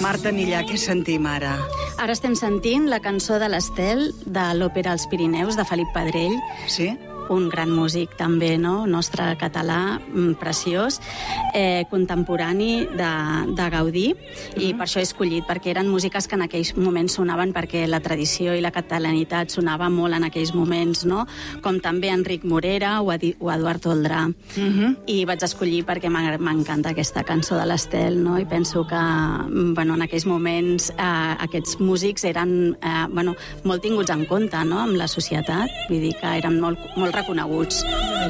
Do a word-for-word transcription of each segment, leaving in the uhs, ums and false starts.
Marta Millà, què sentim ara? Ara estem sentint la cançó de l'Estel de l'òpera Els Pirineus, de Felip Pedrell. Sí? Un gran músic també, no? Nostre català, preciós, eh, contemporani de, de Gaudí, uh-huh. i per això he escollit, perquè eren músiques que en aquells moments sonaven, perquè la tradició i la catalanitat sonava molt en aquells moments, no? Com també Enric Morera o, Edi, o Eduard Oldrà. Uh-huh. I vaig escollir perquè m'encanta aquesta cançó de l'Estel, no? I penso que, bueno, en aquells moments eh, aquests músics eren eh, bueno, molt tinguts en compte, no? Amb la societat, vull dir que eren molt, molt reconeguts.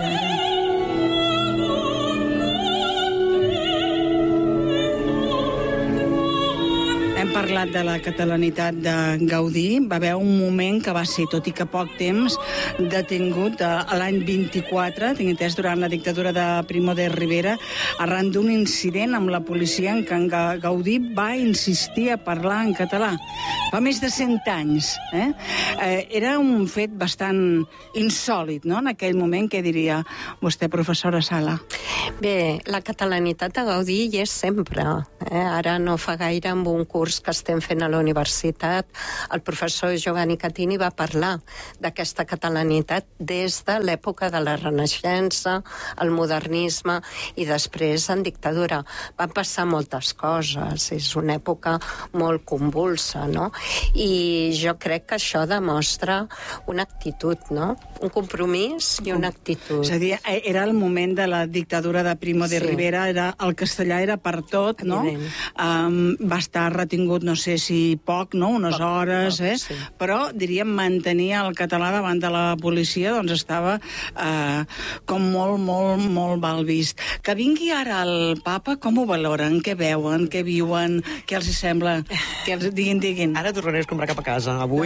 Hem parlat de la catalanitat de Gaudí. Va haver un moment que va ser, tot i que poc temps, detingut a l'any vint-i-quatre, tinc entès, durant la dictadura de Primo de Rivera, arran d'un incident amb la policia en què en Gaudí va insistir a parlar en català. Fa més de cent anys. Eh? Eh, era un fet bastant insòlit, no?, en aquell moment. Què diria vostè, professora Sala? Bé, la catalanitat de Gaudí hi és sempre. Eh? Ara no fa gaire, amb un curs que estem fent a la universitat, el professor Giovanni Catini va parlar d'aquesta catalanitat des de l'època de la Renaixença, el modernisme i després en dictadura. Van passar moltes coses, és una època molt convulsa, no? I jo crec que això demostra una actitud, no? Un compromís i una actitud. És a dir, era el moment de la dictadura de Primo de sí. Rivera, era, el castellà era per tot, no? Um, va estar retingut, no sé si poc, no? Unes poc, hores, poc, eh? Sí. Però, diríem, mantenir el català davant de la policia, doncs estava eh, com molt, molt, molt mal vist. Que vingui ara el papa, com ho valoren? Què veuen? Què viuen? Què els sembla? Què els... Diguin, diguin. Ara tornaré a comprar cap a casa. Avui...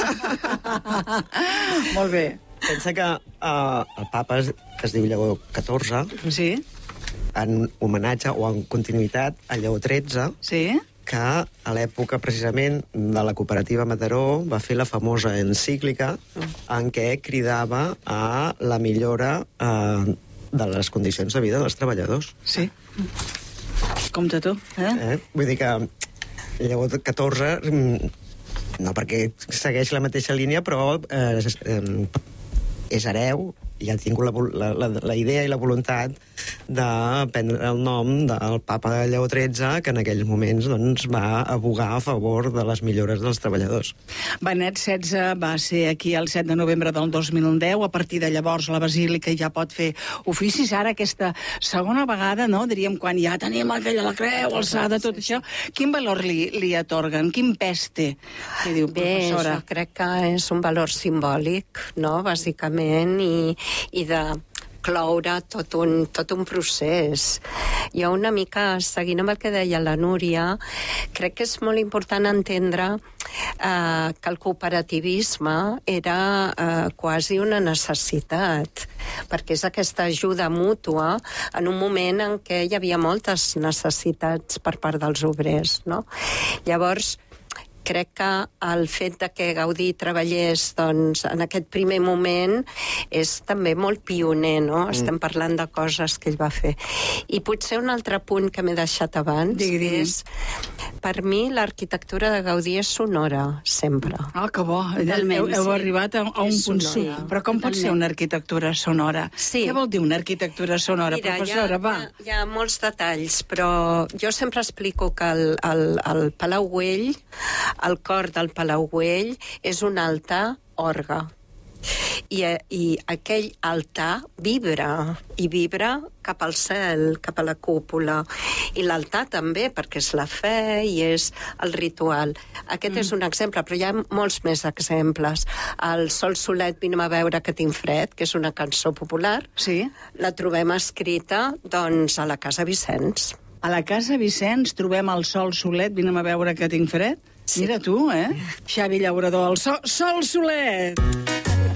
Molt bé. Pensa que uh, el papa es, es diu Lleó catorze. Sí. En homenatge o en continuïtat a Lleó tretze. Sí. Que a l'època, precisament, de la cooperativa Mataró va fer la famosa encíclica en què cridava a la millora eh, de les condicions de vida dels treballadors. Sí. Compte tu, eh? eh? Vull dir que Lleó catorze, no perquè segueix la mateixa línia, però eh, eh, és hereu i ha tingut la, la, la idea i la voluntat de prendre el nom del papa Lleó tretze, que en aquells moments doncs, va abogar a favor de les millores dels treballadors. Benet setze va ser aquí el set de novembre del dos mil deu. A partir de llavors la Basílica ja pot fer oficis. Ara aquesta segona vegada, no, diríem, quan ja tenim aquella la creu, alçada, tot això, quin valor li, li atorguen? Quin pes té? Què diu, professora? Bé, jo crec que és un valor simbòlic, no?, bàsicament, i, i de cloure tot un, tot un procés. Jo una mica, seguint amb el que deia la Núria, crec que és molt important entendre eh, que el cooperativisme era eh, quasi una necessitat, perquè és aquesta ajuda mútua en un moment en què hi havia moltes necessitats per part dels obrers, no? Llavors, crec que el fet de que Gaudí treballés doncs, en aquest primer moment és també molt pioner, no? Mm. Estem parlant de coses que ell va fer. I potser un altre punt que m'he deixat abans Digui, és, per mi, l'arquitectura de Gaudí és sonora, sempre. Ah, que bo. Heu, heu arribat a, a un punt. Sí, però com pot ser una arquitectura sonora? Sí. Què vol dir una arquitectura sonora, Mira, professora? Hi ha, va. Hi ha molts detalls, però jo sempre explico que el, el, el Palau Güell, el cor del Palau Güell, és un altar orgue. I, I aquell altar vibra, i vibra cap al cel, cap a la cúpula. I l'altar també, perquè és la fe i és el ritual. Aquest mm. és un exemple, però hi ha molts més exemples. El Sol Solet, vine'm a veure que tinc fred, que és una cançó popular, sí. La trobem escrita, doncs, a la Casa Vicenç. A la Casa Vicenç trobem el Sol Solet, vine'm a veure que tinc fred? Sí. Mira tu, eh? Xavi Llaurador, el Sol, Sol Solet!